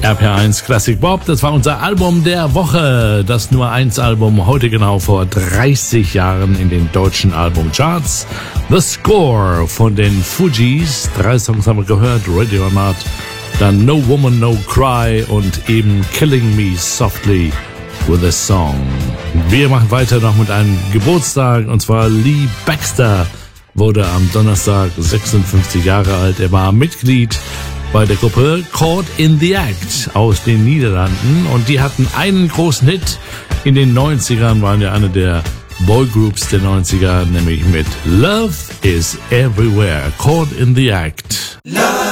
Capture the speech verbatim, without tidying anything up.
R P R eins Classic Bob, das war unser Album der Woche. Das Nummer eins Album heute genau vor dreißig Jahren in den deutschen Albumcharts. The Score von den Fugees. Drei Songs haben wir gehört, Ready or Not. Dann No Woman, No Cry und eben Killing Me Softly with a Song. Wir machen weiter noch mit einem Geburtstag, und zwar Lee Baxter wurde am Donnerstag sechsundfünfzig Jahre alt. Er war Mitglied bei der Gruppe Caught in the Act aus den Niederlanden, und die hatten einen großen Hit in den neunzigern, waren ja eine der Boygroups der neunziger, nämlich mit Love is Everywhere. Caught in the Act. Love